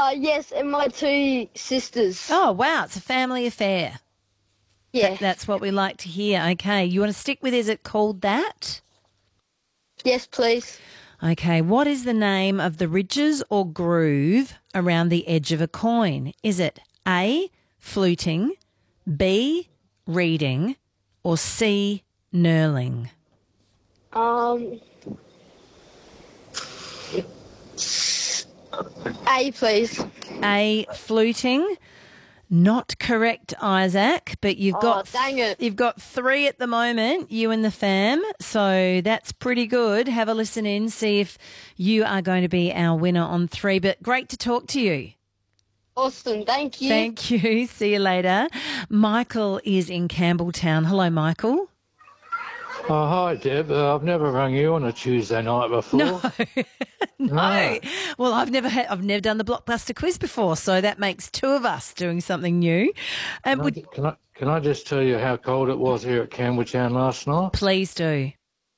Yes, and my two sisters. Oh, wow, it's a family affair. Yeah. That's what we like to hear. Okay, you want to stick with Is It Called That? Yes, please. Okay, what is the name of the ridges or groove around the edge of a coin? Is it A, fluting, B, reading, or C, knurling? A, please. A, fluting. Not correct, Isaac, but you've got dang it. You've got 3 at the moment, you and the fam, so that's pretty good. Have a listen in, see if you are going to be our winner on 3. But great to talk to you. Awesome, thank you. Thank you. See you later. Michael is in Campbelltown. Hello, Michael. Oh, hi, Deb. I've never rung you on a Tuesday night before. No. Well, I've never done the Blockbuster quiz before, so that makes 2 of us doing something new. Can I just tell you how cold it was here at Campbelltown last night? Please do.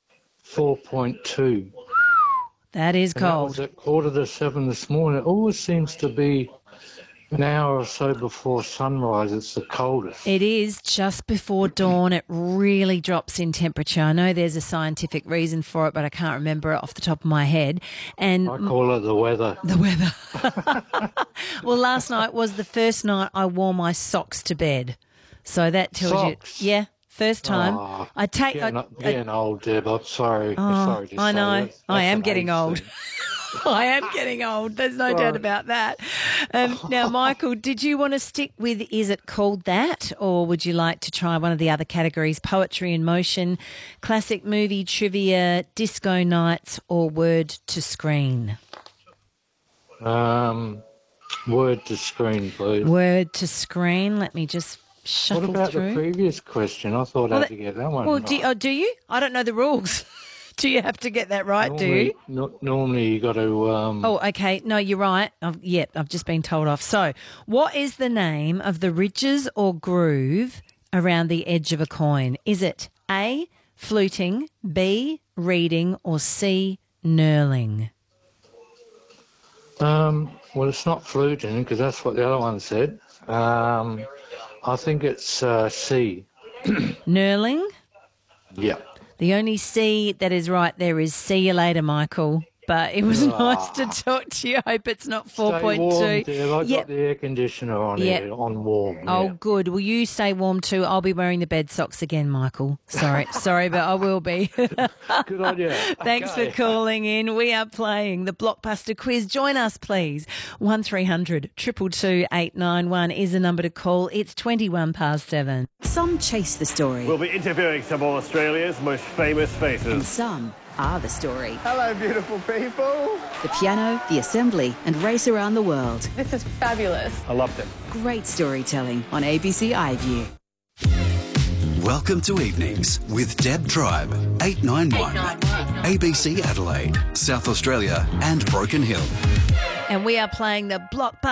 4.2. That is cold. That was at 7:15 this morning. It always seems to be an hour or so before sunrise. It's the coldest. It is just before dawn. It really drops in temperature. I know there's a scientific reason for it, but I can't remember it off the top of my head. And I call it the weather. The weather. Well, last night was the first night I wore my socks to bed. So that tells Socks? you. Yeah, first time. Oh, I take. Getting old, Deb. I'm sorry. Sorry to I say know. that. I That's am an getting age old. thing. I am getting old. There's no doubt about that. Now, Michael, did you want to stick with Is It Called That, or would you like to try one of the other categories, poetry in motion, classic movie trivia, disco nights, or word to screen? Word to screen, please. Word to screen. Let me just shuffle What about through. the previous question? I thought I had to get that one Well, right. do you? I don't know the rules. Do you have to get that right, do you? Normally you got to... Oh, okay. No, you're right. I've just been told off. So, what is the name of the ridges or groove around the edge of a coin? Is it A, fluting, B, reading, or C, knurling? Well, it's not fluting because that's what the other one said. I think it's C. Knurling? Yeah. The only C that is right there is see you later, Michael. But it was nice to talk to you. I hope it's not 4.2. Stay warm, Deb. I've got the air conditioner on here, on warm. Oh, yeah. good. Will you stay warm too? I'll be wearing the bed socks again, Michael. Sorry, but I will be. Good on you. Thanks for calling in. We are playing the Blockbuster quiz. Join us, please. 1300 222 891 is the number to call. It's 7:21. Some chase the story. We'll be interviewing some of Australia's most famous And faces. some are the story. Hello, beautiful people. The piano, the assembly, and race around the world. This is fabulous. I loved it. Great storytelling on ABC iView. Welcome to Evenings with Deb Tribe, 891. ABC Adelaide, South Australia and Broken Hill. And we are playing the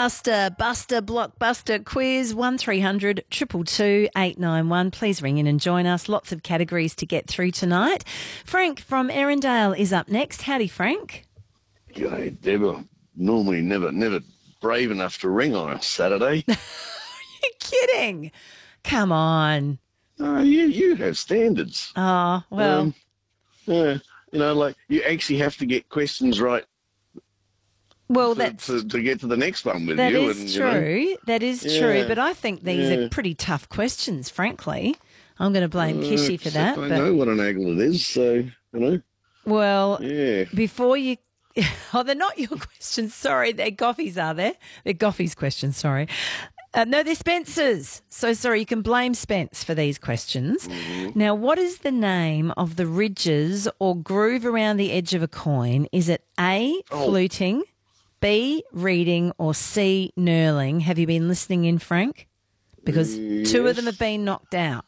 Blockbuster quiz, 1300 222 891. Please ring in and join us. Lots of categories to get through tonight. Frank from Erindale is up next. Howdy, Frank. G'day, Deb. Normally never brave enough to ring on a Saturday. You're kidding. Come on. You have standards. Oh, well. Yeah, like you actually have to get questions right. Well, to get to the next one with that you. Is true. That is true. But I think these are pretty tough questions, frankly. I'm going to blame Kishy for that. I know what an angle it is, so, Well, yeah. Before you... Oh, they're not your questions. Sorry, they're Goffy's, are they? They're Goffy's questions, sorry. No, they're Spencer's. So sorry, you can blame Spence for these questions. Mm-hmm. Now, what is the name of the ridges or groove around the edge of a coin? Is it A, fluting, B, reading, or C, knurling? Have you been listening in, Frank? Because 2 of them have been knocked out.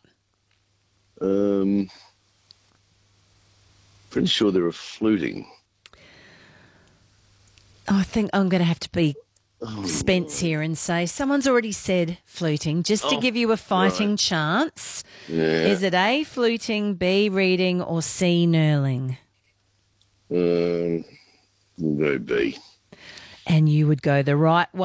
Pretty sure they were fluting. I think I'm going to have to be Spence here and say someone's already said fluting, just to give you a fighting chance. Yeah. Is it A, fluting, B, reading, or C, knurling? We'll go B. And you would go the right way.